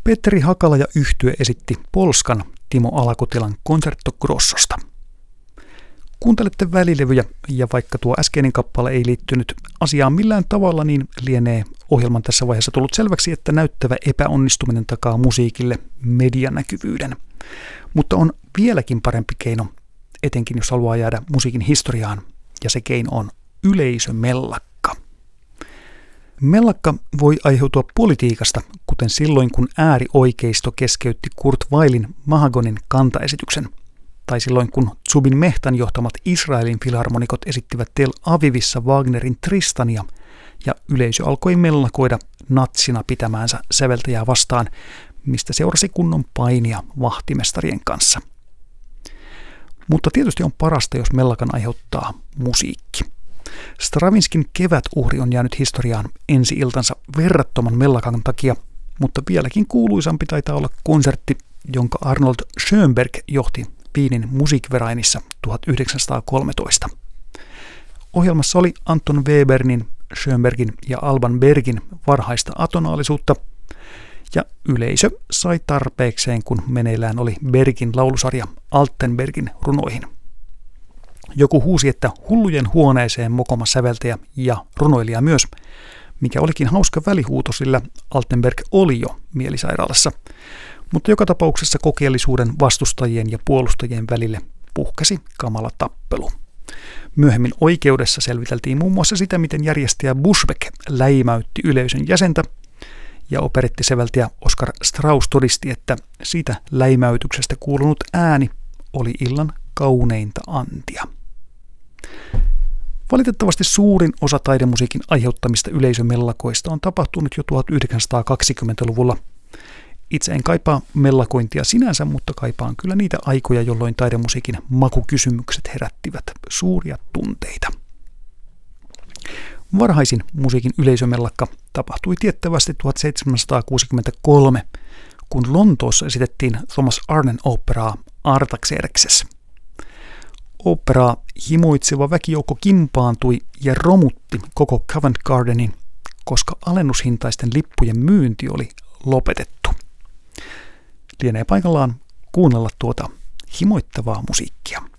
Petteri Hakala ja yhtye esitti Polskan Timo Alakotilan Concerto Grossosta. Kuuntelette välilevyjä, ja vaikka tuo äskeinen kappale ei liittynyt asiaan millään tavalla, niin lienee ohjelman tässä vaiheessa tullut selväksi, että näyttävä epäonnistuminen takaa musiikille medianäkyvyyden. Mutta on vieläkin parempi keino, etenkin jos haluaa jäädä musiikin historiaan, ja se keino on yleisömellakka. Mellakka voi aiheutua politiikasta, kuten silloin kun äärioikeisto keskeytti Kurt Weillin Mahagonin kantaesityksen, tai silloin kun Zubin Mehtan johtamat Israelin filharmonikot esittivät Tel Avivissa Wagnerin Tristania, ja yleisö alkoi mellakoida natsina pitämäänsä säveltäjää vastaan, mistä seurasi kunnon painia vahtimestarien kanssa. Mutta tietysti on parasta, jos mellakan aiheuttaa musiikki. Stravinskin kevätuhri on jäänyt historiaan ensi-iltansa verrattoman mellakan takia, mutta vieläkin kuuluisampi taitaa olla konsertti, jonka Arnold Schönberg johti Wienin Musikvereinissa 1913. Ohjelmassa oli Anton Webernin, Schönbergin ja Alban Bergin varhaista atonaalisuutta, ja yleisö sai tarpeekseen, kun meneillään oli Bergin laulusarja Altenbergin runoihin. Joku huusi, että hullujen huoneeseen mokoma säveltäjä ja runoilija myös, mikä olikin hauska välihuuto, sillä Altenberg oli jo mielisairaalassa, mutta joka tapauksessa kokeellisuuden vastustajien ja puolustajien välille puhkesi kamala tappelu. Myöhemmin oikeudessa selviteltiin muun muassa sitä, miten järjestäjä Buschbeck läimäytti yleisön jäsentä, ja operettisäveltäjä Oskar Strauss todisti, että siitä läimäytyksestä kuulunut ääni oli illan kauneinta antia. Valitettavasti suurin osa taidemusiikin aiheuttamista yleisömellakoista on tapahtunut jo 1920-luvulla. Itse en kaipaa mellakointia sinänsä, mutta kaipaan kyllä niitä aikoja, jolloin taidemusiikin makukysymykset herättivät suuria tunteita. Varhaisin musiikin yleisömellakka tapahtui tiettävästi 1763, kun Lontoossa esitettiin Thomas Arnen oopperaa Artaxerxes. Oopperaa himoitseva väkijoukko kimpaantui ja romutti koko Covent Gardenin, koska alennushintaisten lippujen myynti oli lopetettu. Lienee paikallaan kuunnella tuota himoittavaa musiikkia.